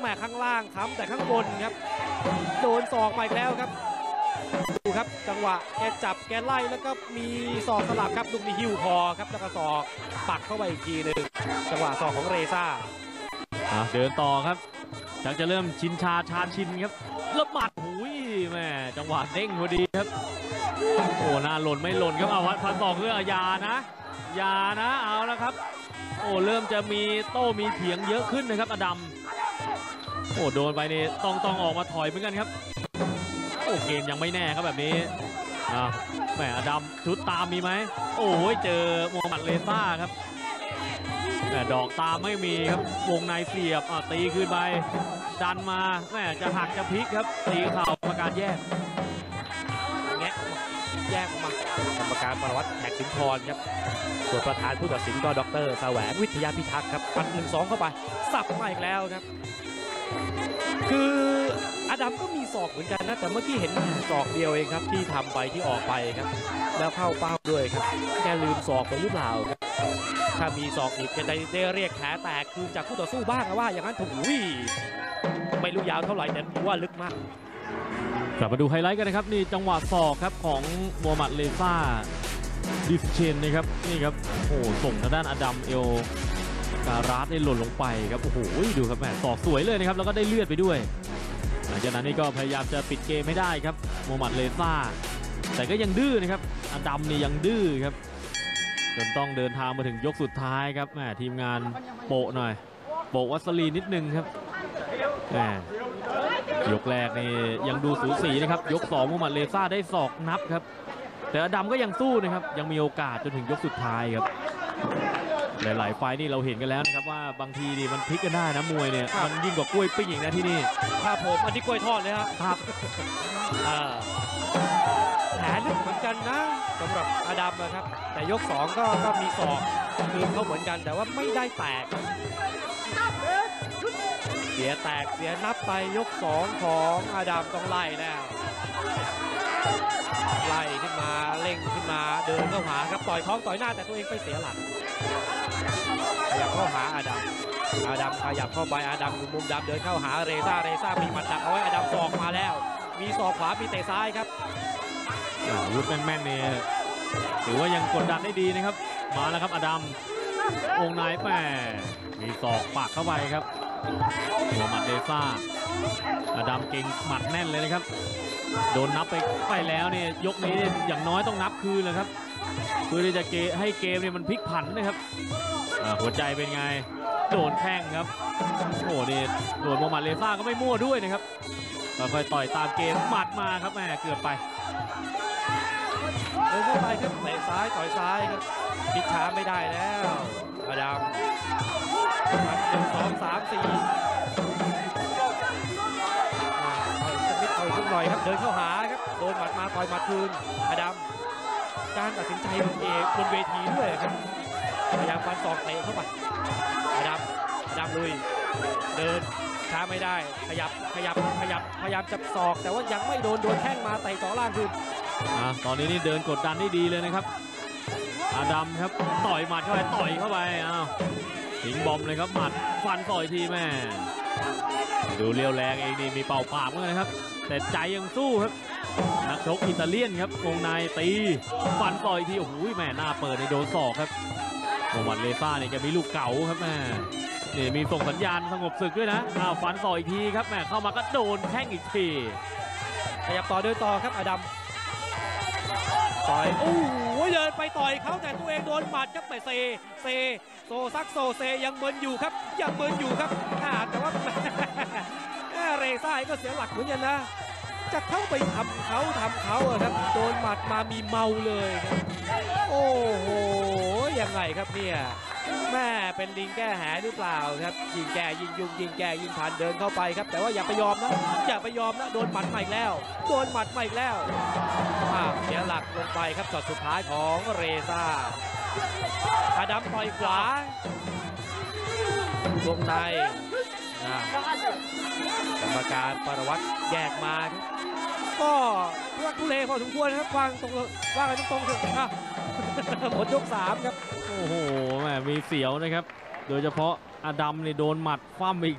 ข้างล่างค้ำแต่ข้างบนครับโดนศอกมาอีกแล้วครับดูครับจังหวะแกจับแกไล่แล้วก็มีศอกสลับครับลูกนี้หิ้วคอครับแล้วก็ศอกปักเข้าไปอีกทีหนึ่งจังหวะศอกของเรซ่าเดินต่อครับจังจะเริ่มชินชาชินครับแล้วหมัดหุยแม่จังหวะเด้งพอดีครับโอ้หน้าหล่นไม่หล่นครับเอาพันศอกเพื่อยานะเอาแล้วครับโอ้เริ่มจะมีโต้มีเถียงเยอะขึ้นนะครับอดัมโอ้โดนไปนี่ต้องออกมาถอยเหมือนกันครับโอ้เกมยังไม่แน่ครับแบบนี้แหมอดัมชุดตามมีไหมโอ้ยเจอโมฮัมหมัดเรซ่าครับแต่ดอกตามไม่มีครับวงในเสียบตีขึ้นไปดันมาแหมจะหักจะพลิกครับตีเข่ากรรมการแยกออกมากรรมการปรวัตรแขกสินทรครับส่วนประธานผู้ตัดสินก็ดร.แสวงวิทยาพิทักษ์ครับปัด1-2เข้าไปสับมาอีกแล้วครับคืออดัมก็มีศอกเหมือนกันนะแต่เมื่อกี้เห็นศอกเดียวเองครับที่ทำไปที่ออกไปครับแล้วเข้าเป้าด้วยครับแกลืมศอกไปหรือเปล่าครับถ้ามีศอกอีกจะได้เรียกแผลแตกคืนจากคู่ต่อสู้บ้างนะว่าอย่างนั้นถูกไม่รู้ยาวเท่าไหร่แต่ว่าลึกมากกลับมาดูไฮไลท์กันนะครับนี่จังหวะศอกครับของโมฮัมหมัดเรซ่าดิฟเชนนะครับนี่ครับโอ้ส่งทางด้านอดัมเอลการาสได้หล่นลงไปครับโอ้โหดูครับแม่ศอกสวยเลยนะครับแล้วก็ได้เลือดไปด้วยหลังจากนั้นนี่ก็พยายามจะปิดเกมให้ได้ครับโมฮัมหมัดเรซ่าแต่ก็ยังดื้อนะครับอดัมนี่ยังดื้อครับจนต้องเดินทางมาถึงยกสุดท้ายครับแม่ทีมงานโปะหน่อยโปะวัสลีนิดนึงครับแม่ยกแรกนี่ยังดูสูสีนะครับยก2โมฮัมหมัดเรซ่าได้ศอกนับครับแต่อดัมก็ยังสู้นะครับยังมีโอกาสจนถึงยกสุดท้ายครับหลายๆไฟนี่เราเห็นกันแล้วนะครับว่าบางทีนี่มันพลิกกันได้นะมวยเนี่ยมันยิ่งกว่ากล้วยปิ้งอีกนะที่นี่ครับผมอันนี้กล้วยทอดเลยครับแผลลึกเหมือนกันนะสำหรับอดัมนะครับแต่ยก2ก็มีศอกคืนเขาเหมือนกันแต่ว่าไม่ได้แตกเสียแตกเสียนับไปยก2ของอดัมต้องไล่แล้วไล่ขึ้นมาเร่งขึ้นมาเดินเข้าหาครับต่อยท้องต่อยหน้าแต่ตัวเองไปเสียหลักขยับเข้าหาอดัมขยับเข้าไปอดัมอยู่มุมดำเดินเข้าหาเรซ่ามีหมัดดักเอาไว้อดัมศอกมาแล้วมีศอกขวามีเตะซ้ายครับอาวุธแม่นๆเนี่ยถือว่ายังกดดันได้ดีนะครับมาแล้วครับอดัมองค์นายแปมีศอกปักเข้าไปครับหัวหมัดเรซ่าอดัมเก่งหมัดแน่นเลยนะครับโดนนับไปแล้วเนี่ยยกนี้อย่างน้อยต้องนับคืนเลยครับเพื่อที่จะให้เกมเนี่ยมันพลิกผันนะครับหัวใจเป็นไงโดนแข้งครับโอ้นี่โดนโมฮัมหมัดเรซ่าก็ไม่มั่วด้วยนะครับค่อยต่อยตามเกมหมัดมาครับแม่เกือบไปเดินเข้าไปครับเตะซ้ายต่อยซ้ายครับพลิกช้าไม่ได้แล้วอดัม1 2 3 4หน่อยครับเดินเข้าหาครับโดนหมัดมาต่อยหมัดคืนอดัมการตัดสินใจบนเวทีด้วยครับพยายามฟันศอกเตะเข้าไปอดัมลุยเดินช้าไม่ได้ขยับพยายามจับศอกแต่ว่ายังไม่โดนแข้งมาเตะจ่อล่างคืนตอนนี้นี่เดินกดดันได้ดีเลยนะครับอดัมครับต่อยหมัดเข้าไปทิ้งบอมเลยครับหมัดฟันต่อยทีแม่ดูเรียวแรงเองนี่มีเป่าปากเหมือนกันครับแต่ใจยังสู้ครับนักชกอิตาเลียนครับวงในตีฟันต่อยทีโอ้โหแม่หน้าเปิดในโดนศอกครับโมฮัมหมัดเรซ่าเนี่ยจะมีลูกเก๋าครับแม่นี่มีส่งสัญญาณสงบศึกด้วยนะฟันต่อยอีกทีครับแม่เข้ามาก็โดนแข้งอีกทีขยับต่อเดินต่อครับอดัมต่อยโอ้โหเดินไปต่อยเขาแต่ตัวเองโดนหมัดครับไปเซโซซักโซเซยังเมินอยู่ครับแต่ว่าเรซ่าก็เสียหลักเหมือนกันนะจะเข้าไปทำเขาครับโดนหมัดมามีเมาเลยครับโอ้โหยังไงครับเนี่ยแม่เป็นลิงแก้แหหรือเปล่าครับยิงแก้ยิงยุ่งยิงแก้ยิงทันเดินเข้าไปครับแต่ว่าอย่าไปยอมนะโดนหมัดใหม่แล้วเสียหลักลงไปครับช็อตสุดท้ายของเรซ่าอดัมต่อยขวาวงในกรรมการปรวัตรแยกมาก็ทุเลพอสมควรครับว่ากันตรงเถอะหมดยก3ครับโอ้โหแม่มีเสียวนะครับโดยเฉพาะอดัมนี่โดนหมัดคว่ำอีก